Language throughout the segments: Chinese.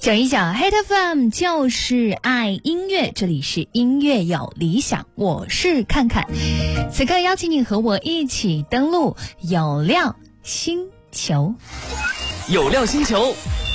919 Hit FM 就是爱音乐，这里是音乐有理想，我是看看。此刻邀请你和我一起登录有料星球。 有料星球，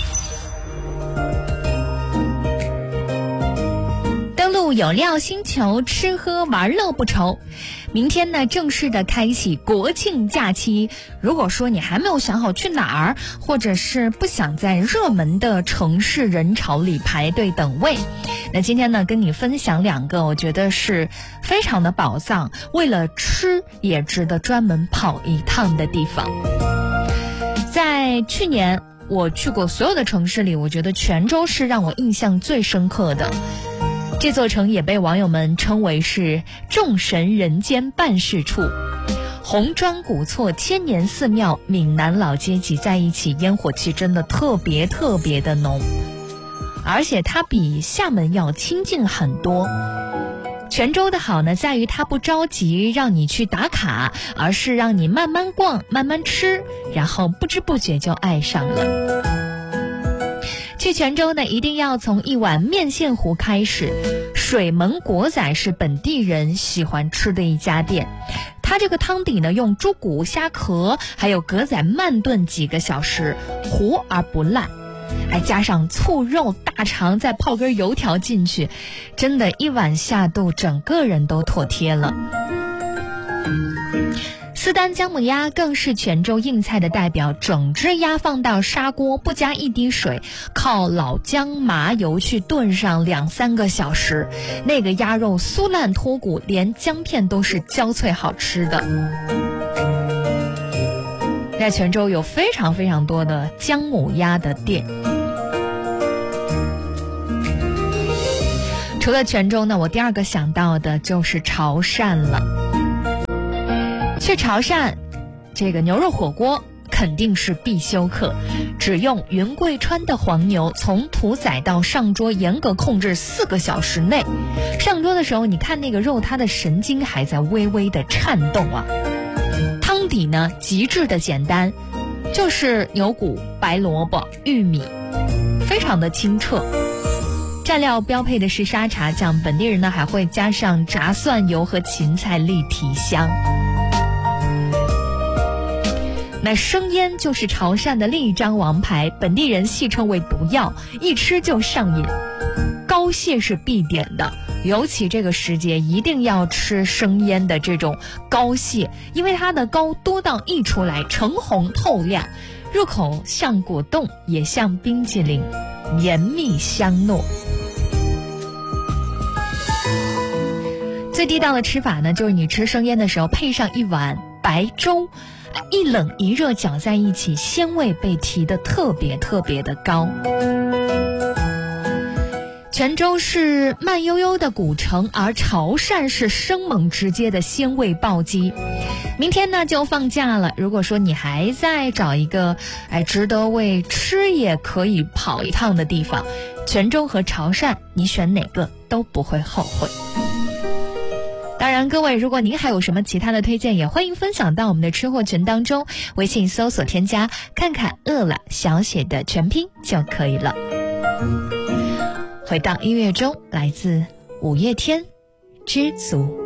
登录有料星球，吃喝玩乐不愁。明天呢，正式的开启国庆假期。如果说你还没有想好去哪儿，或者是不想在热门的城市人潮里排队等位，那今天呢，跟你分享2个我觉得是非常的宝藏，为了吃也值得专门跑一趟的地方。在去年我去过所有的城市里，我觉得泉州是让我印象最深刻的。这座城也被网友们称为是众神人间办事处，红砖古厝、千年寺庙、闽南老街挤在一起，烟火气真的特别的浓，而且它比厦门要亲近很多。泉州的好呢，在于它不着急让你去打卡，而是让你慢慢逛、慢慢吃，然后不知不觉就爱上了。去泉州呢，一定要从一碗面线糊开始。水门国仔是本地人喜欢吃的一家店，它这个汤底呢，用猪骨、虾壳还有格仔慢炖几个小时，糊而不烂，还加上醋肉、大肠，再泡根油条进去，真的一碗下肚，整个人都妥帖了。斯丹姜母鸭更是泉州硬菜的代表，整只鸭放到砂锅，不加一滴水，靠老姜麻油去炖上2-3个小时，那个鸭肉酥烂脱骨，连姜片都是焦脆好吃的。在泉州有非常多的姜母鸭的店。除了泉州呢，我第2个想到的就是潮汕了。去潮汕，这个牛肉火锅肯定是必修课。只用云贵川的黄牛，从屠宰到上桌严格控制4个小时内。上桌的时候，你看那个肉，它的神经还在微微的颤动啊。汤底呢，极致的简单，就是牛骨、白萝卜、玉米，非常的清澈。蘸料标配的是沙茶酱，本地人呢还会加上炸蒜油和芹菜立体香。那生腌就是潮汕的另一张王牌，本地人戏称为毒药，一吃就上瘾。膏蟹是必点的，尤其这个时节一定要吃生腌的这种膏蟹，因为它的膏多到溢出来，橙红透亮，入口像果冻也像冰淇淋，绵密香糯。最地道的吃法呢，就是你吃生腌的时候配上一碗白粥，一冷一热搅在一起，鲜味被提得特别的高。泉州是慢悠悠的古城，而潮汕是生猛直接的鲜味暴击。明天呢就放假了，如果说你还在找一个值得为吃也可以跑一趟的地方，泉州和潮汕你选哪个都不会后悔。当然各位，如果您还有什么其他的推荐，也欢迎分享到我们的吃货群当中，微信搜索添加看看饿了小写的全拼就可以了。回到音乐中，来自五月天知足。